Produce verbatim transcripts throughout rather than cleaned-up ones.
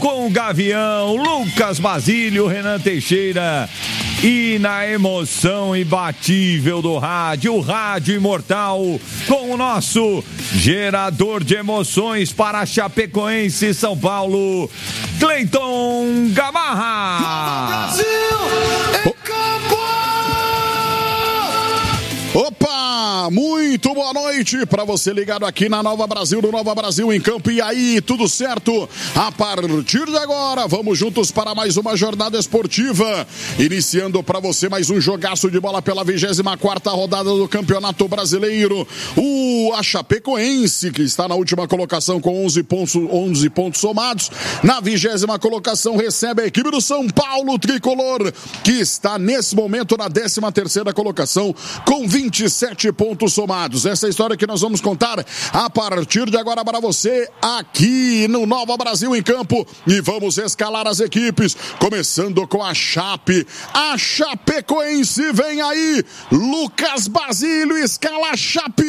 com o Gavião, Lucas Basílio, Renan Teixeira. E na emoção imbatível do rádio, o rádio imortal, com o nosso gerador de emoções para Chapecoense e São Paulo, Cleiton Gamarra. Brasil, em campo! Opa, muito boa noite para você ligado aqui na Nova Brasil, no Nova Brasil em campo. E aí, tudo certo? A partir de agora, vamos juntos para mais uma jornada esportiva, iniciando para você mais um jogaço de bola pela vigésima quarta rodada do Campeonato Brasileiro. O a Chapecoense, que está na última colocação com onze pontos, onze pontos somados, na vigésima colocação recebe a equipe do São Paulo Tricolor, que está nesse momento na décima terceira colocação com vinte e sete pontos somados. Essa é a história que nós vamos contar a partir de agora para você aqui no Nova Brasil em campo, e vamos escalar as equipes, começando com a Chape. A Chapecoense vem aí, Lucas Basílio escala a Chape.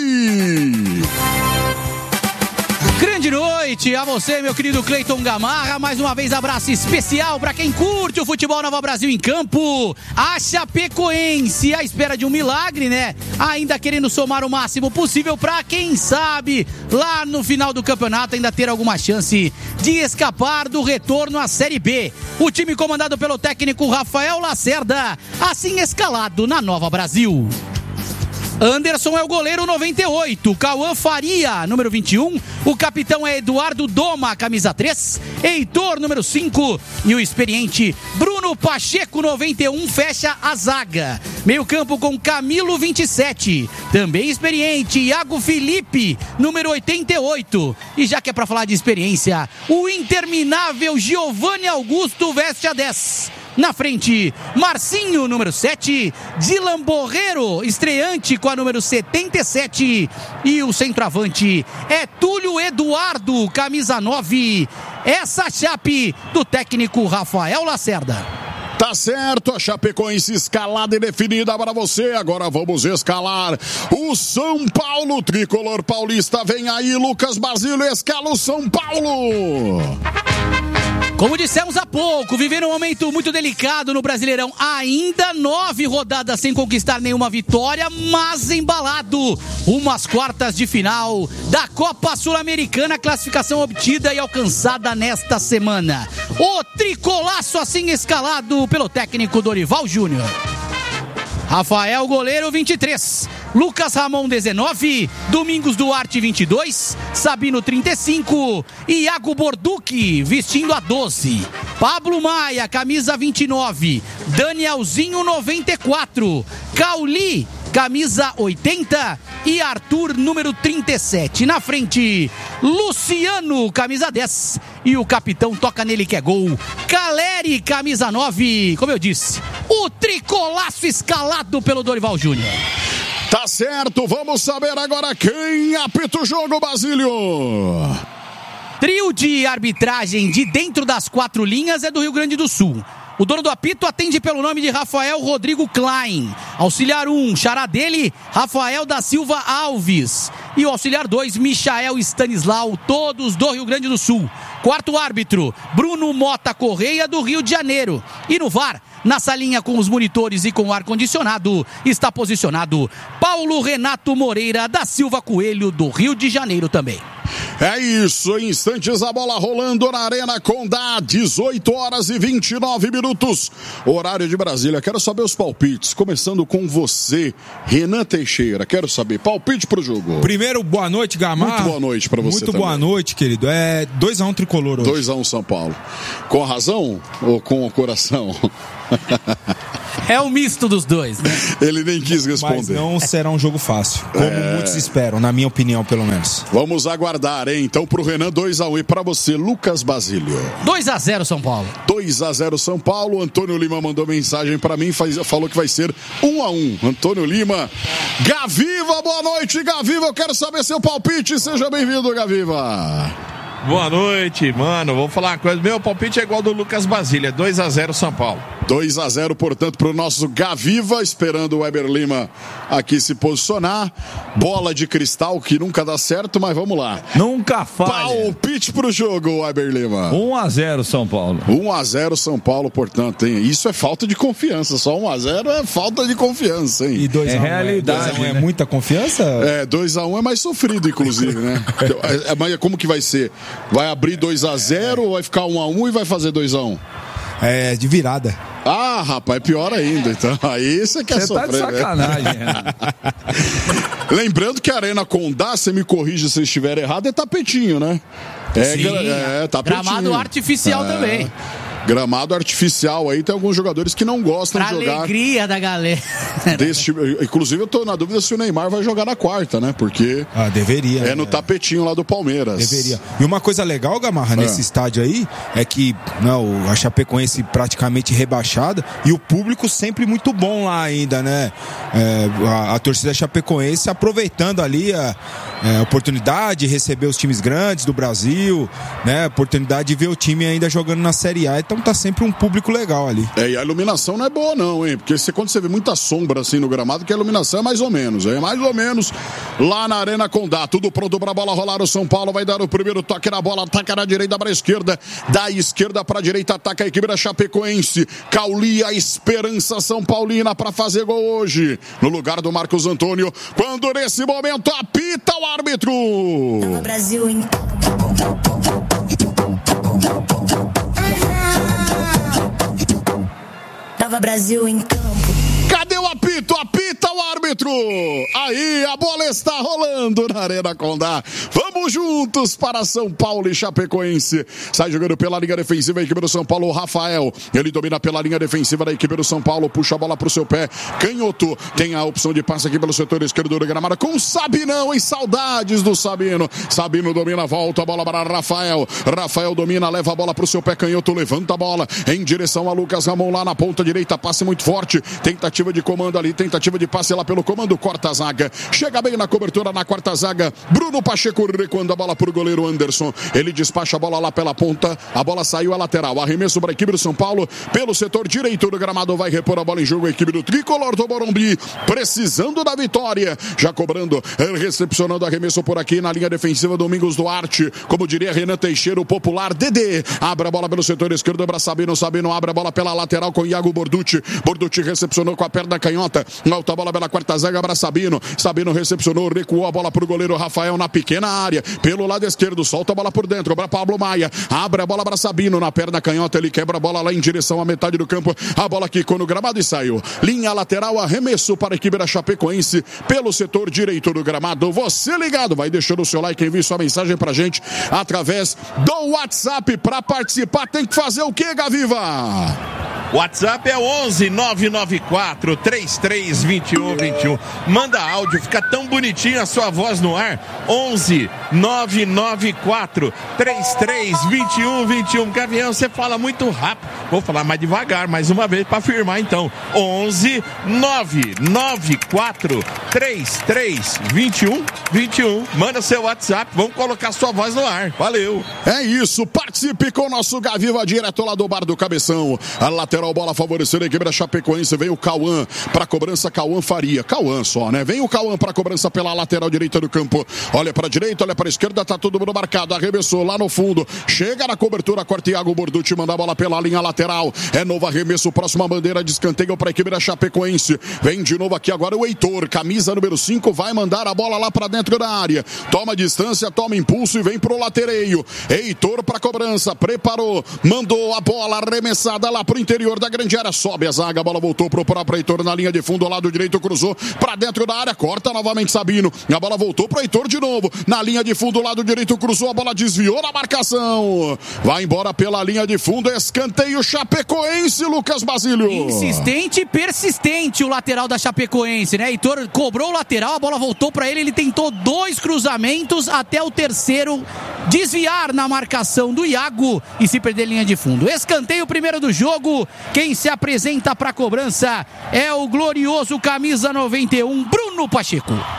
Grande noite a você, meu querido Cleiton Gamarra. Mais uma vez, abraço especial para quem curte o futebol Nova Brasil em campo. A Chapecoense, à espera de um milagre, né? Ainda querendo somar o máximo possível para, quem sabe, lá no final do campeonato ainda ter alguma chance de escapar do retorno à Série B. O time comandado pelo técnico Rafael Lacerda, assim escalado na Nova Brasil. Anderson é o goleiro, noventa e oito. Cauã Faria, número vinte e um. O capitão é Eduardo Doma, camisa três. Heitor, número cinco. E o experiente Bruno Pacheco, noventa e um, fecha a zaga. Meio campo com Camilo, vinte e sete. Também experiente, Iago Felipe, número oitenta e oito. E já que é pra falar de experiência, o interminável Giovanni Augusto veste a dez. Na frente, Marcinho, número sete. Dylan Borreiro, estreante com a número setenta e sete. E o centroavante é Túlio Eduardo, camisa nove. Essa Chape do técnico Rafael Lacerda. Tá certo, a Chapecoense escalada e definida para você. Agora vamos escalar o São Paulo Tricolor Paulista. Vem aí, Lucas Basílio, escala o São Paulo. Como dissemos há pouco, viveram um momento muito delicado no Brasileirão. Ainda nove rodadas sem conquistar nenhuma vitória, mas embalado. Umas quartas de final da Copa Sul-Americana, classificação obtida e alcançada nesta semana. O tricolaço assim escalado pelo técnico Dorival Júnior. Rafael Goleiro, vinte e três. Lucas Ramon, dezenove. Domingos Duarte, vinte e dois. Sabino, trinta e cinco. Iago Borducci, vestindo a doze. Pablo Maia, camisa vinte e nove. Danielzinho, noventa e quatro. Cauli, camisa oitenta. E Arthur, número trinta e sete. Na frente, Luciano, camisa dez. E o capitão toca nele que é gol. Caleri, camisa nove. Como eu disse, o tricolaço escalado pelo Dorival Júnior. Tá certo, vamos saber agora quem apita o jogo, Basílio. Trio de arbitragem de dentro das quatro linhas é do Rio Grande do Sul. O dono do apito atende pelo nome de Rafael Rodrigo Klein. Auxiliar um, xará dele, Rafael da Silva Alves. E o auxiliar dois, Michael Stanislau, todos do Rio Grande do Sul. Quarto árbitro, Bruno Mota Correia, do Rio de Janeiro. E no V A R, na salinha com os monitores e com o ar-condicionado, está posicionado Paulo Renato Moreira da Silva Coelho, do Rio de Janeiro também. É isso, em instantes a bola rolando na Arena Condá, dezoito horas e vinte e nove minutos, horário de Brasília. Quero saber os palpites, começando com você, Renan Teixeira. Quero saber, palpite pro jogo. Primeiro, boa noite, Gamarra. Muito boa noite pra você. Muito também. Boa noite, querido. É dois a um tricolor hoje. dois a um São Paulo. Com a razão ou com o coração? É o misto dos dois, né? Ele nem quis responder. Mas não será um jogo fácil, como é... muitos esperam, na minha opinião, pelo menos. Vamos aguardar, hein? Então, pro Renan, dois a um. E pra você, Lucas Basílio? dois a zero São Paulo. dois a zero São Paulo. Antônio Lima mandou mensagem pra mim, faz, falou que vai ser um a um. Antônio Lima. Gaviva, boa noite, Gaviva. Eu quero saber seu palpite. Seja bem-vindo, Gaviva. Boa noite, mano. Vou falar uma coisa. Meu palpite é igual ao do Lucas Basílio. É dois a zero São Paulo. dois a zero, portanto, para o nosso Gaviva, esperando o Weber Lima aqui se posicionar. Bola de cristal que nunca dá certo, mas vamos lá. Nunca falha. Palpite pro jogo, Weber Lima. um a zero São Paulo. um a zero São Paulo, portanto, hein? Isso é falta de confiança. Só um a zero é falta de confiança, hein? E dois a um é realidade, dois a um é né? muita confiança? É, dois a um é mais sofrido, inclusive, né? É, mas como que vai ser? Vai abrir dois a zero ou vai ficar um a um e vai fazer dois a um? É, de virada. Ah, rapaz, é pior ainda. Então, aí você quer Você sofrer, tá de sacanagem, né? Renato. Lembrando que a Arena Condá, você me corrige se eu estiver errado, é tapetinho, né? É, Sim, gra- é tapetinho. gramado artificial É. também. Gramado artificial aí, tem alguns jogadores que não gostam Pra de jogar alegria da galera. desse tipo. Inclusive, eu tô na dúvida se o Neymar vai jogar na quarta, né? Porque Ah, deveria. é no né? tapetinho lá do Palmeiras. Deveria. E uma coisa legal, Gamarra, nesse É. estádio aí, é que não, a Chapecoense praticamente rebaixada e o público sempre muito bom lá ainda, né? É, a, a torcida chapecoense aproveitando ali a, é, a oportunidade de receber os times grandes do Brasil, né? A oportunidade de ver o time ainda jogando na Série A. Então tá sempre um público legal ali. É, e a iluminação não é boa não, hein? Porque você, quando você vê muita sombra assim no gramado, que a iluminação é mais ou menos, é mais ou menos lá na Arena Condá. Tudo pronto pra bola rolar, o São Paulo vai dar o primeiro toque na bola, ataca da direita pra esquerda, da esquerda pra direita, ataca a equipe da Chapecoense. Cauli, a esperança São Paulina pra fazer gol hoje, no lugar do Marcos Antônio, quando nesse momento apita o árbitro. Brasil em Nova Brasil em campo. Cadê o apito? Apita o árbitro! Aí, a bola está rolando na Arena Condá. Vamos juntos para São Paulo e Chapecoense. Sai jogando pela linha defensiva a equipe do São Paulo, o Rafael. Ele domina pela linha defensiva da equipe do São Paulo, puxa a bola pro seu pé. Canhoto tem a opção de passe aqui pelo setor esquerdo do gramado com Sabinão, e saudades do Sabino. Sabino domina, volta a bola para Rafael. Rafael domina, leva a bola pro seu pé. Canhoto levanta a bola em direção a Lucas Ramon lá na ponta direita. Passe muito forte. Tentativa de comando ali, tentativa de passe lá pelo comando, corta a zaga, chega bem na cobertura na quarta zaga, Bruno Pacheco recuando a bola pro goleiro Anderson, ele despacha a bola lá pela ponta, a bola saiu a lateral, arremesso para a equipe do São Paulo, pelo setor direito do gramado, vai repor a bola em jogo a equipe do Tricolor do Morumbi, precisando da vitória, já cobrando, recepcionando arremesso por aqui na linha defensiva, Domingos Duarte, como diria Renan Teixeira, o popular Dedê, abre a bola pelo setor esquerdo para Sabino, Sabino abre a bola pela lateral com Iago Borducci, Borducci recepcionou com a perna canhota, alta bola pela quarta zaga para Sabino, Sabino recepcionou, recuou a bola pro goleiro Rafael na pequena área, pelo lado esquerdo, solta a bola por dentro para Pablo Maia, abre a bola para Sabino, na perna canhota, ele quebra a bola lá em direção à metade do campo, a bola quicou no gramado e saiu, linha lateral, arremesso para a equipe da Chapecoense, pelo setor direito do gramado, você ligado, vai deixando o seu like, envie sua mensagem pra gente, através do WhatsApp, para participar tem que fazer o que, Gaviva? WhatsApp é onze nove nove quatro três três dois um dois um. Manda áudio, fica tão bonitinho a sua voz no ar. onze nove nove quatro três três dois um dois um. Gavião, você fala muito rápido. Vou falar mais devagar, mais uma vez para afirmar então. onze nove nove quatro três três dois um dois um. Manda seu WhatsApp, vamos colocar sua voz no ar. Valeu. É isso, participe com o nosso Gaviva direto lá do Bar do Cabeção. A lateral bola favorecendo a equipe da Chapecoense. Vem o Cauã para cobrança, Cauã Faria. Cauã só, né? Vem o Cauã para cobrança pela lateral direita do campo. Olha para a direita, olha para a esquerda, tá todo mundo marcado. Arremessou lá no fundo. Chega na cobertura, corta Iago Borducci, manda a bola pela linha lateral. É novo arremesso, próxima bandeira de escanteio para a equipe da Chapecoense. Vem de novo aqui agora o Heitor, camisa número cinco, vai mandar a bola lá para dentro da área. Toma distância, toma impulso e vem pro latereio. Heitor para cobrança, preparou, mandou a bola arremessada lá pro interior da grande área, sobe a zaga, a bola voltou pro próprio Heitor na linha de fundo, ao lado direito, cruzou para dentro da área, corta novamente Sabino, a bola voltou pro Heitor de novo, na linha de fundo, lado direito, cruzou, a bola desviou na marcação, vai embora pela linha de fundo, escanteio Chapecoense, Lucas Basílio. Insistente e persistente o lateral da Chapecoense, né? Heitor cobrou o lateral, a bola voltou para ele, ele tentou dois cruzamentos até o terceiro desviar na marcação do Iago e se perder linha de fundo. Escanteio primeiro do jogo, quem se apresenta para a cobrança é o glorioso camisa noventa e um, Bruno Pacheco.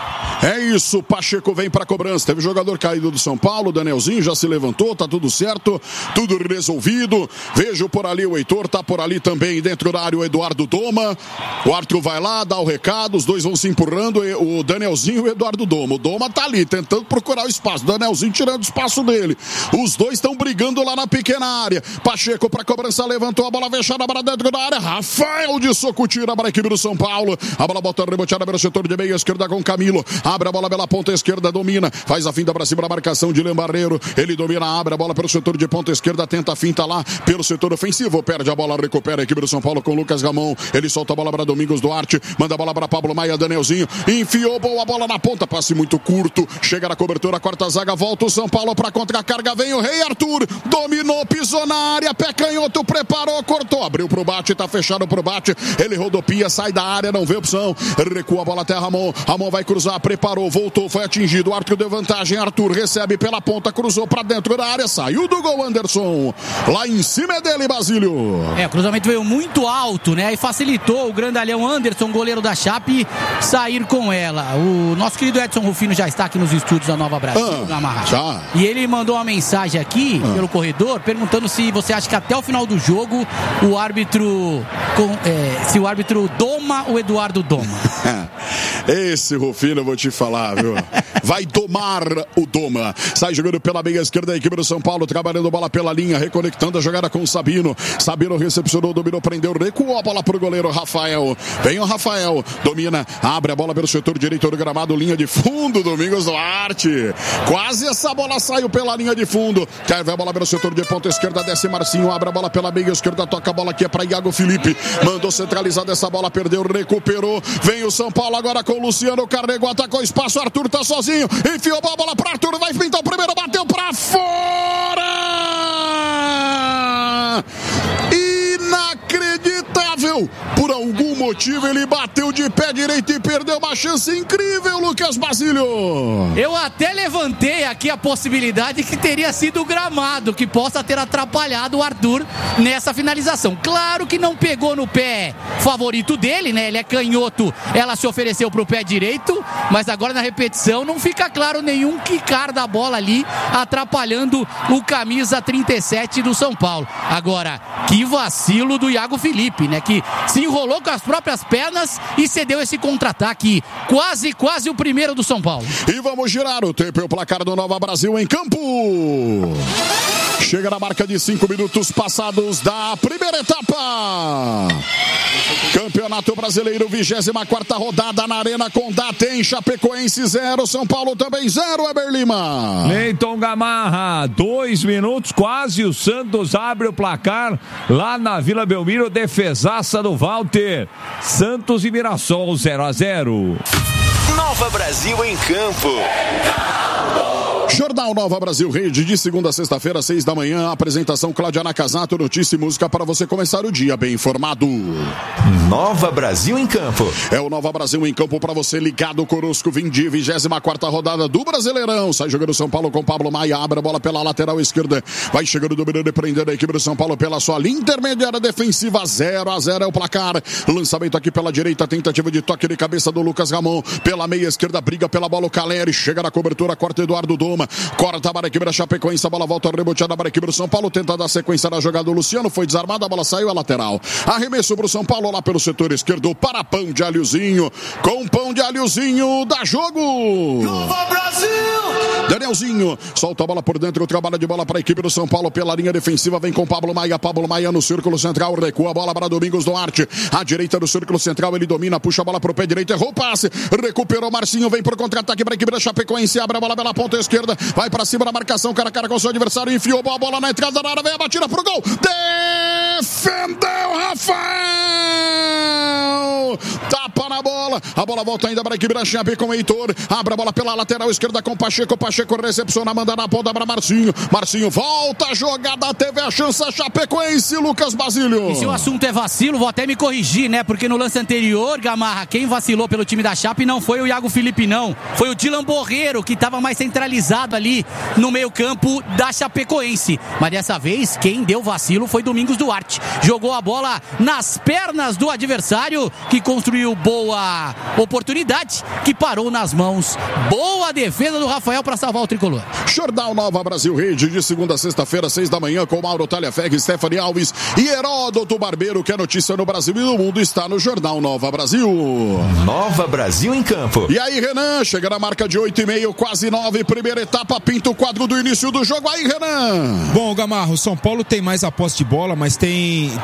É isso, Pacheco vem pra cobrança. Teve jogador caído do São Paulo, Danielzinho já se levantou, tá tudo certo, tudo resolvido. Vejo por ali o Heitor, tá por ali também dentro da área o Eduardo Doma. O Arthur vai lá, dá o recado, os dois vão se empurrando, o Danielzinho e o Eduardo Doma. O Doma tá ali, tentando procurar o espaço, o Danielzinho tirando o espaço dele. Os dois estão brigando lá na pequena área. Pacheco pra cobrança, levantou a bola fechada para dentro da área. Rafael de soco tira para a equipe do São Paulo. A bola bota reboteada pelo setor de meia esquerda com Camilo. Abre a bola pela ponta esquerda, domina. Faz a finta para cima da marcação de Léo Barreiro. Ele domina, abre a bola pelo setor de ponta esquerda, tenta a finta lá pelo setor ofensivo. Perde a bola, recupera a equipe do São Paulo com Lucas Ramon. Ele solta a bola para Domingos Duarte. Manda a bola para Pablo Maia, Danielzinho. Enfiou boa bola na ponta. Passe muito curto. Chega na cobertura, corta a zaga. Volta o São Paulo para contra-carga. Vem o Rei Arthur. Dominou, pisou na área. Pé canhoto, preparou, cortou. Abriu pro bate, tá fechado pro bate. Ele rodopia, sai da área, não vê opção. Recua a bola até Ramon. Ramon vai cruzar, preparou, voltou, foi atingido. O Arthur deu vantagem. Arthur recebe pela ponta, cruzou pra dentro da área. Saiu do gol, Anderson. Lá em cima é dele, Basílio. É, o cruzamento veio muito alto, né? E facilitou o grandalhão Anderson, goleiro da Chape, sair com ela. O nosso querido Edson Rufino já está aqui nos estúdios da Nova Brasil, ah, Gamarra. Já. E ele mandou uma mensagem aqui ah. pelo corredor, perguntando se você acha que até o final do jogo o árbitro com, é, se o árbitro doma o Eduardo Doma. Esse Rufino eu vou te falar, viu? Vai domar o Doma. Sai jogando pela meia esquerda a equipe do São Paulo, trabalhando bola pela linha, reconectando a jogada com o Sabino. Sabino recepcionou, dominou, prendeu, recuou a bola pro goleiro Rafael. Vem o Rafael, domina, abre a bola pelo setor direito do gramado, linha de fundo, Domingos Duarte. Quase essa bola saiu pela linha de fundo. Cai a bola pelo setor de ponta esquerda, desce Marcinho, abre a bola pela meia esquerda, toca a bola aqui é para Iago Felipe. Mandou centralizada essa bola, perdeu, recuperou. Vem o São Paulo agora com o Luciano, carregou, atacou espaço, Arthur tá sozinho, enfiou a bola para Arthur, vai pintar o primeiro, bateu para fora! Inacreditável! Por algum motivo ele bateu de pé direito e perdeu uma chance incrível, Lucas Basílio! Eu até levantei aqui a possibilidade que teria sido o gramado que possa ter atrapalhado o Arthur nessa finalização. Claro que não pegou no pé favorito dele, né? Ele é canhoto, ela se ofereceu pro pé direito, mas agora na repetição não fica claro nenhum quicar da bola ali, atrapalhando o camisa trinta e sete do São Paulo. Agora, que vacilo do Iago Felipe, né? Que se enrolou com as próprias pernas e cedeu esse contra-ataque. Quase, quase o primeiro do São Paulo. E vamos girar o tempo e o placar do Nova Brasil em campo. Chega na marca de cinco minutos passados da primeira etapa. Campeonato Brasileiro, vigésima quarta rodada na Arena Condá. Tem Chapecoense zero, São Paulo também zero, Eber Lima. Cleiton Gamarra, dois minutos, quase o Santos abre o placar lá na Vila Belmiro, defesaça do Walter. Santos e Mirassol zero a zero. Nova Brasil em campo. Jornal Nova Brasil Rede, de segunda a sexta-feira, seis da manhã. Apresentação Cláudia Nakazato, notícia e música para você começar o dia bem informado. Nova Brasil em campo. É o Nova Brasil em campo para você ligado conosco. Vim de vigésima quarta rodada do Brasileirão. Sai jogando São Paulo com Pablo Maia. Abre a bola pela lateral esquerda. Vai chegando, dominando e prendendo a equipe do São Paulo pela sua linha intermediária defensiva. zero a zero é o placar. Lançamento aqui pela direita. Tentativa de toque de cabeça do Lucas Ramon. Pela meia esquerda, briga pela bola o Caleri. Chega na cobertura, corta Eduardo Doma. Corta para a equipe da Chapecoense, a bola volta reboteada para a equipe do São Paulo, tenta dar sequência na jogada do Luciano, foi desarmada, a bola saiu a lateral. Arremesso para o São Paulo lá pelo setor esquerdo, para pão de alhozinho, com pão de alhozinho, dá jogo! Nova Brasil! Danielzinho, solta a bola por dentro, trabalha de bola para a equipe do São Paulo pela linha defensiva, vem com Pablo Maia, Pablo Maia no círculo central, recua a bola para Domingos Duarte, à direita do círculo central, ele domina, puxa a bola para o pé direito, errou o passe, recuperou Marcinho, vem por contra-ataque para a equipe da Chapecoense, abre a bola pela ponta esquerda, vai para cima da marcação, cara a cara com o seu adversário, enfiou a bola na entrada da área, vem a batida pro gol, defendeu Rafael, tapa na bola, a bola volta ainda para a equipe da Chape com o Heitor, abre a bola pela lateral esquerda com Pacheco, Pacheco recepciona, manda na ponta para Marcinho, Marcinho volta a jogada, teve a chance a Chapecoense, Lucas Basílio. E se o assunto é vacilo, vou até me corrigir, né, porque no lance anterior, Gamarra, quem vacilou pelo time da Chape não foi o Iago Felipe não, foi o Dylan Borreiro, que estava mais centralizado ali no meio campo da Chapecoense, mas dessa vez quem deu vacilo foi Domingos Duarte, jogou a bola nas pernas do adversário, que construiu boa uma oportunidade que parou nas mãos. Boa defesa do Rafael para salvar o tricolor. Jornal Nova Brasil Rede, de segunda a sexta-feira, seis da manhã, com Mauro Talhaferg, Stephanie Alves e Heródoto Barbeiro, que é notícia no Brasil e no mundo, está no Jornal Nova Brasil. Nova Brasil em campo. E aí, Renan, chega na marca de oito e meio, quase nove, primeira etapa, pinta o quadro do início do jogo. Aí, Renan. Bom, Gamarro, São Paulo tem mais a posse de bola, mas tem